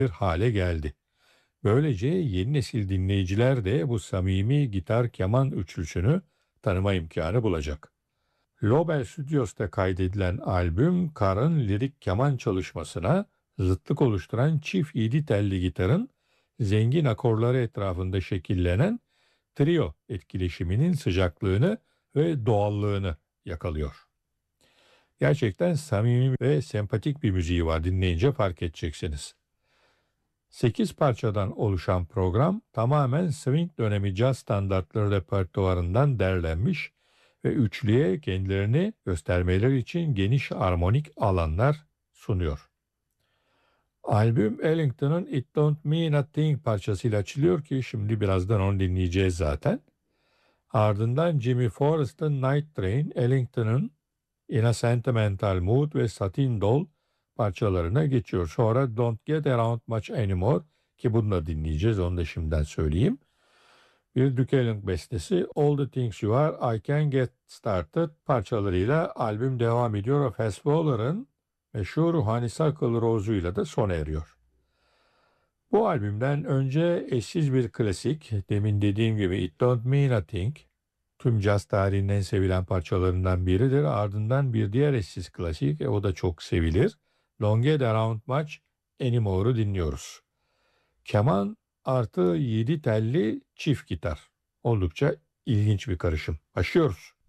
bir hale geldi. Böylece yeni nesil dinleyiciler de bu samimi gitar keman üçlüsünü tanıma imkanı bulacak. Lobel Studios'ta kaydedilen albüm, Carr'ın lirik keman çalışmasına zıtlık oluşturan çift 7 telli gitarın zengin akorları etrafında şekillenen trio etkileşiminin sıcaklığını ve doğallığını yakalıyor. Gerçekten samimi ve sempatik bir müziği var, dinleyince fark edeceksiniz. 8 parçadan oluşan program tamamen swing dönemi caz standartları repertuarından derlenmiş ve üçlüye kendilerini göstermeleri için geniş armonik alanlar sunuyor. Albüm Ellington'ın It Don't Mean a Thing parçasıyla açılıyor ki şimdi birazdan onu dinleyeceğiz zaten. Ardından Jimmy Forrest'ın Night Train, Ellington'ın In a Sentimental Mood ve Satin Doll parçalarına geçiyor. Sonra Don't Get Around Much Anymore, ki bunu da dinleyeceğiz, onu da şimdiden söyleyeyim. Bir Duke Ellington bestesi All the Things You Are, I Can Get Started parçalarıyla albüm devam ediyor. Fast Waller'ın meşhur Honeysuckle Rose'uyla da sona eriyor. Bu albümden önce eşsiz bir klasik, demin dediğim gibi It Don't Mean a Thing, tüm caz tarihinin en sevilen parçalarından biridir. Ardından bir diğer eşsiz klasik, o da çok sevilir, Don't Get Around Much Anymore'u dinliyoruz. Keman artı 7 telli çift gitar. Oldukça ilginç bir karışım. Başlıyoruz.